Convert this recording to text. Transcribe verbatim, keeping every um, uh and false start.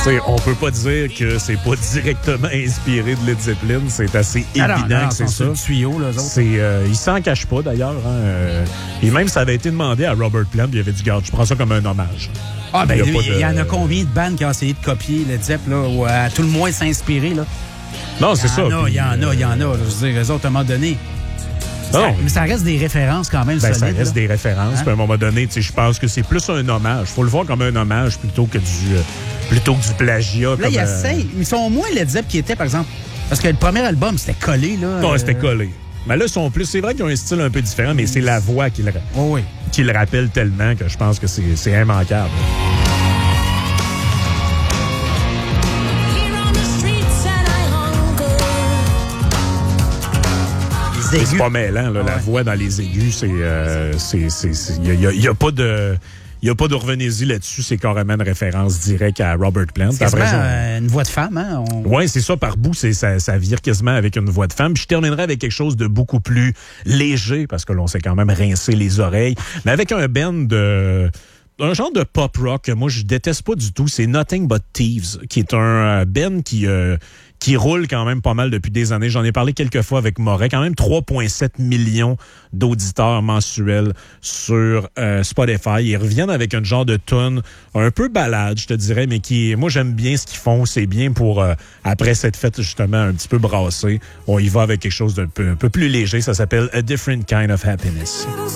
T'sais, on peut pas dire que c'est pas directement inspiré de Led Zeppelin. C'est assez Alors, évident non, que c'est ça. Le tuyau, là, c'est, euh, ils s'en cachent pas, d'ailleurs. Hein, euh, et même, ça avait été demandé à Robert Plant. Il avait dit, garde, je prends ça comme un hommage. Ah, ben, il y, de... y en a combien de bandes qui ont essayé de copier Led Zeppelin, là, ou à tout le moins s'inspirer, là? Non, c'est ça. Il y en a, il y en a, il y en a. Je veux dire, eux autres, à un moment donné. Ça, mais ça reste des références quand même ben, solides. Ça reste là. des références. Hein? Puis à un moment donné, je pense que c'est plus un hommage. Il faut le voir comme un hommage plutôt que du, euh, plutôt que du plagiat. Là, comme, ils euh... essayent. Ils sont moins Led Zeppelin qui étaient, par exemple. Parce que le premier album, c'était collé. Là. Non, euh... c'était collé. Mais là, ils sont plus. C'est vrai qu'ils ont un style un peu différent, mais c'est la voix qui le, oh, oui. qui le rappelle tellement que je pense que c'est, c'est immanquable. C'est pas mêlant, là, ouais. La voix dans les aigus, c'est, euh, c'est, c'est, c'est, y a, y a, y a pas de, il n'y a pas de revenez-y là-dessus, c'est carrément une référence directe à Robert Plant. C'est quasiment euh, une voix de femme, hein? On... Oui, c'est ça, par bout, c'est, ça, ça vire quasiment avec une voix de femme. Puis je terminerai avec quelque chose de beaucoup plus léger, parce que l'on s'est quand même rincé les oreilles, mais avec un band de... un genre de pop rock que moi, je déteste pas du tout, c'est Nothing But Thieves, qui est un band qui... Euh, qui roule quand même pas mal depuis des années. J'en ai parlé quelques fois avec Moret. Quand même trois virgule sept millions d'auditeurs mensuels sur euh, Spotify. Ils reviennent avec un genre de tune un peu balade, je te dirais, mais qui, moi, j'aime bien ce qu'ils font. C'est bien pour, euh, après cette fête, justement, un petit peu brassée, on y va avec quelque chose d'un peu, un peu plus léger. Ça s'appelle A Different Kind of Happiness.